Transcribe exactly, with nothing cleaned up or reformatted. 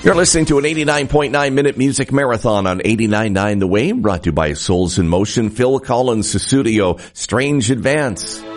You're listening to an eighty-nine point nine minute music marathon on eighty-nine point nine The Wave, brought to you by Souls in Motion. Phil Collins, Sussudio, Strange Advance.